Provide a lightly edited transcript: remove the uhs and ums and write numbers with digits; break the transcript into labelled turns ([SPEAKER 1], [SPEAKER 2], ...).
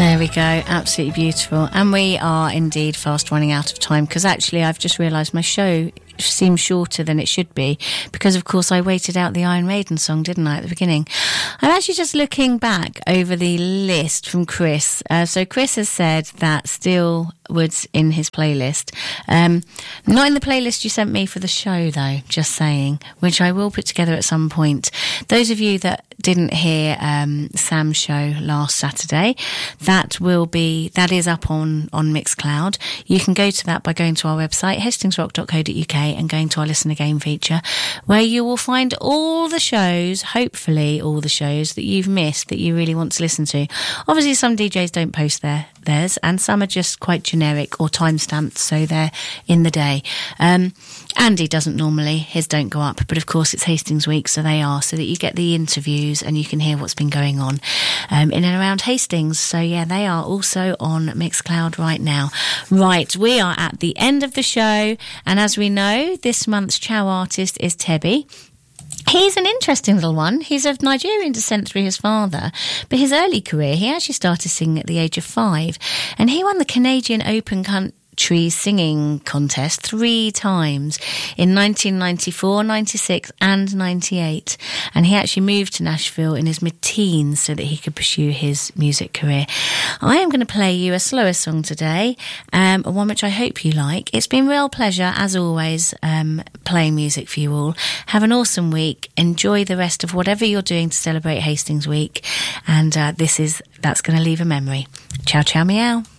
[SPEAKER 1] There we go, absolutely beautiful. And we are indeed fast running out of time, because actually I've just realised my show seems shorter than it should be, because of course I waited out the Iron Maiden song, didn't I, at the beginning. I'm actually just looking back over the list from Chris. So Chris has said that Steelwood's in his playlist. Not in the playlist you sent me for the show though, just saying, which I will put together at some point. Those of you that didn't hear Sam's show last Saturday, that is up on Mixcloud. You can go to that by going to our website, hastingsrock.co.uk, and going to our Listen Again feature, where you will find all the shows, hopefully all the shows that you've missed that you really want to listen to. Obviously some DJs don't post theirs, and some are just quite generic or time-stamped, so they're in the day. Andy doesn't normally, his don't go up, but of course it's Hastings Week, so they are, so that you get the interviews and you can hear what's been going on in and around Hastings. So yeah, they are also on Mixcloud right now. Right, we are at the end of the show, and as we know, this month's Chow artist is Tebi. He's an interesting little one. He's of Nigerian descent through his father, but his early career, he actually started singing at the age of 5, and he won the Canadian Open Country singing contest 3 times in 1994, 96 and 98, and he actually moved to Nashville in his mid-teens so that he could pursue his music career. I am going to play you a slower song today, one which I hope you like. It's been a real pleasure as always playing music for you all. Have an awesome week, enjoy the rest of whatever you're doing to celebrate Hastings Week, and that's going to leave a memory. Ciao ciao meow.